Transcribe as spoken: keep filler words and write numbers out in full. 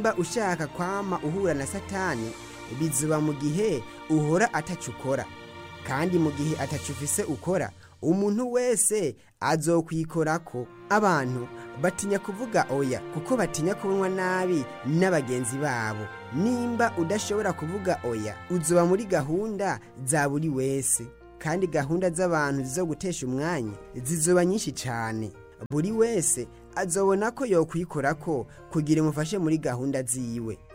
nimba ushaka kwama uhura na Satani bizuba mu gihe uhora atacukora, kandi mu gihe atacufise ukora umuntu wese azokwikorako. Abantu batinya kuvuga oya kuko batinya kubonwa nabi n'abagenzi babo. Nimba udashobora kuvuga oya uzoba muri gahunda za buri wese, kandi gahunda z'abantu zizo gutesha umwanya zizoba nyinshi cyane. Buri wese azobona ko yokwikorako kugira umufashe muri gahunda ziwe.